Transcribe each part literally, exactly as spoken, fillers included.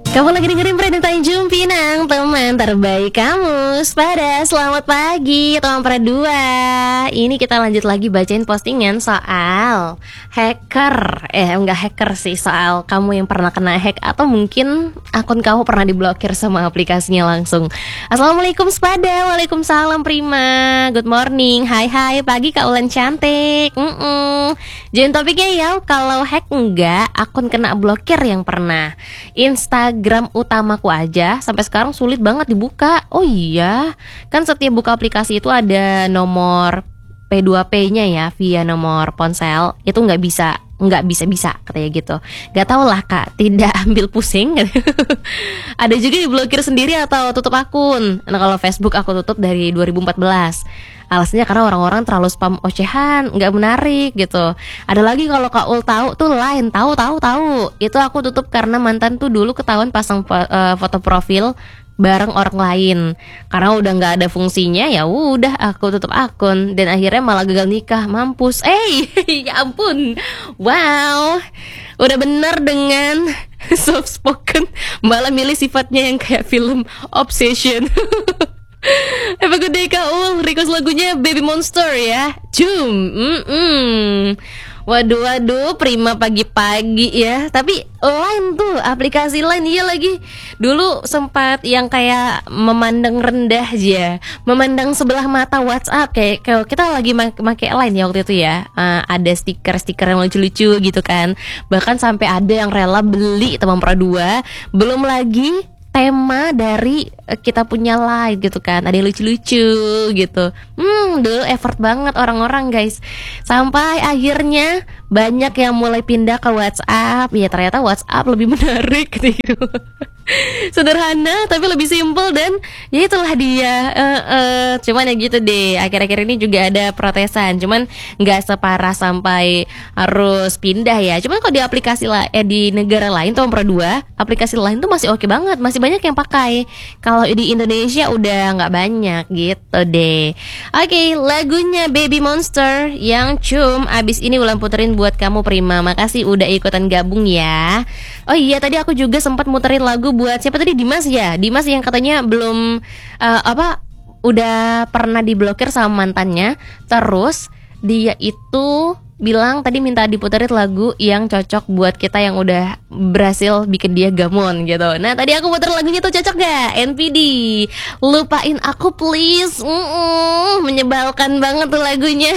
Kamu lagi dengerin Pradita Jumpinang, teman terbaik kamu. Pada selamat pagi teman Pradua. Ini kita lanjut lagi bacain postingan soal hacker. Eh enggak hacker sih, soal kamu yang pernah kena hack atau mungkin akun kamu pernah diblokir sama aplikasinya langsung. Assalamualaikum Spada. Waalaikumsalam Prima. Good morning. Hai hai pagi Kak Ulan cantik. Mm-mm. Jadi topiknya ya, kalau hack enggak, akun kena blokir yang pernah. Instagram utamaku aja sampai sekarang sulit banget dibuka. Oh iya, kan setiap buka aplikasi itu ada nomor P dua P-nya ya, via nomor ponsel. Itu nggak bisa, nggak bisa-bisa katanya gitu. Gak tau lah Kak, tidak ambil pusing. Ada juga diblokir sendiri atau tutup akun. Nah kalau Facebook aku tutup dari dua ribu empat belas. Alasannya karena orang-orang terlalu spam ocehan, nggak menarik gitu. Ada lagi kalau Kak Ul tahu tuh lain, tahu tahu tahu. Itu aku tutup karena mantan tuh dulu ketahuan pasang fo- uh, foto profil bareng orang lain. Karena udah nggak ada fungsinya, ya udah aku tutup akun dan akhirnya malah gagal nikah, mampus. Eh, ya ampun. Wow. Udah bener dengan soft spoken, malah milih sifatnya yang kayak film Obsession. Have a good day Kak Ul. Request lagunya Baby Monster ya. Cum. Mm-mm. Waduh waduh Prima pagi-pagi ya. Tapi Line tuh, aplikasi Line iya lagi. Dulu sempat yang kayak memandang rendah aja, memandang sebelah mata WhatsApp. Kayak kalau kita lagi make Line ya waktu itu ya, uh, ada stiker-stiker yang lucu-lucu gitu kan. Bahkan sampai ada yang rela beli teman Pro dua. Belum lagi tema dari kita punya Line gitu kan, ada yang lucu-lucu gitu. Hmm, dulu effort banget orang-orang guys. Sampai akhirnya banyak yang mulai pindah ke WhatsApp. Ya ternyata WhatsApp lebih menarik gitu. Sederhana tapi lebih simpel dan ya itulah dia. uh, uh, Cuman ya gitu deh, akhir-akhir ini juga ada protesan. Cuman gak separah sampai harus pindah ya. Cuman kalau di aplikasi lah, eh di negara lain tuh Pro dua, aplikasi lain tuh masih oke banget, masih banyak yang pakai. Kalau di Indonesia udah gak banyak gitu deh. Oke, okay, lagunya Baby Monster yang cum abis ini Ulan puterin buat kamu Prima. Makasih udah ikutan gabung ya. Oh iya, tadi aku juga sempat muterin lagu buat siapa tadi, Dimas ya. Dimas yang katanya belum uh, apa udah pernah diblokir sama mantannya. Terus dia itu bilang tadi minta diputerin lagu yang cocok buat kita yang udah berhasil bikin dia gamon gitu. Nah tadi aku puter lagunya tuh cocok gak? N P D Lupain Aku Please. Mm-mm, menyebalkan banget tuh lagunya.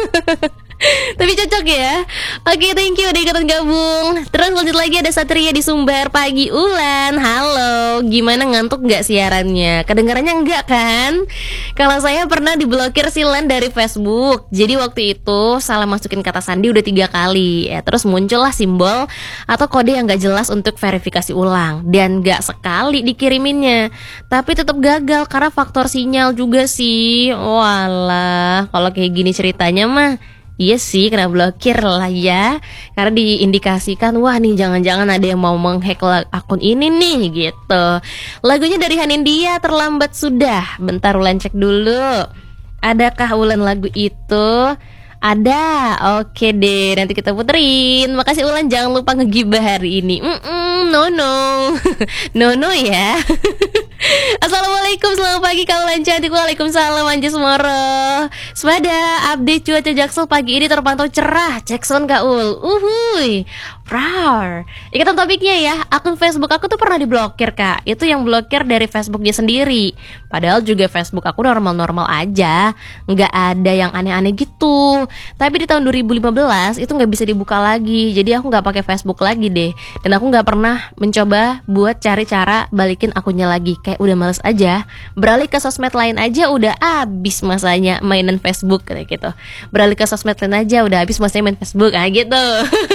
Tapi cocok ya. Oke, thank you udah ikutan gabung. Terus lanjut lagi ada Satria di Sumbar. Pagi Ulan, halo. Gimana, ngantuk gak siarannya? Kedengarannya enggak kan? Kalau saya pernah diblokir silan dari Facebook. Jadi waktu itu salah masukin kata sandi udah tiga kali ya. Terus muncullah simbol atau kode yang gak jelas untuk verifikasi ulang. Dan gak sekali dikiriminnya, tapi tetap gagal karena faktor sinyal juga sih. Walah, kalau kayak gini ceritanya mah iya sih, kena blokir lah ya. Karena diindikasikan, wah nih jangan-jangan ada yang mau menghack akun ini nih gitu. Lagunya dari Hanindia, Terlambat Sudah. Bentar Ulan cek dulu, adakah Ulan lagu itu? Ada, oke deh, nanti kita puterin. Makasih Ulan, jangan lupa ngegibah hari ini. Mm-mm, no no, no no ya. Assalamualaikum, selamat pagi Kak Ulan cantik. Waalaikumsalam Anjus Moro. Sepada update cuaca Jaksel pagi ini terpantau cerah. Cek sound Kak Ul. Uhuy, rar. Ikutan topiknya ya. Akun Facebook aku tuh pernah diblokir Kak. Itu yang blokir dari Facebook dia sendiri. Padahal juga Facebook aku normal-normal aja, nggak ada yang aneh-aneh gitu. Tapi di tahun dua ribu lima belas itu nggak bisa dibuka lagi. Jadi aku nggak pakai Facebook lagi deh. Dan aku nggak pernah mencoba buat cari cara balikin akunnya lagi. Kayak udah males aja. Beralih ke sosmed lain aja udah abis masanya mainan Facebook kayak gitu. Beralih ke sosmed lain aja udah habis masanya main Facebook kayak gitu.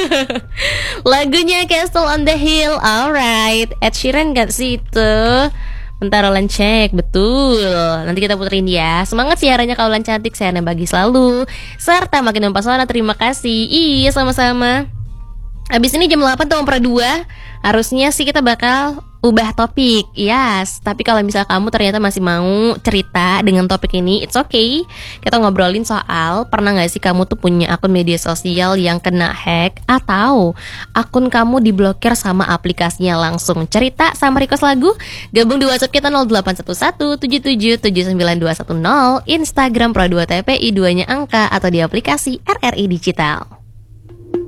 Lagunya Castle on the Hill, alright. Ed Sheeran gak sih itu? Bentar Ulan cek, betul. Nanti kita puterin ya. Semangat siarannya Kak Ulan cantik, siarannya bagi selalu serta makin mempesona. Terima kasih. Iya sama-sama. Abis ini jam delapan tuh Pro dua. Harusnya sih kita bakal ubah topik, yes. Tapi kalau misal kamu ternyata masih mau cerita dengan topik ini, it's okay. Kita ngobrolin soal pernah gak sih kamu tuh punya akun media sosial yang kena hack, atau akun kamu diblokir sama aplikasinya langsung. Cerita sama request lagu, gabung di WhatsApp kita nol delapan satu satu tujuh tujuh tujuh sembilan dua satu nol, Instagram Pro dua T P I dua nya angka, atau di aplikasi R R I Digital.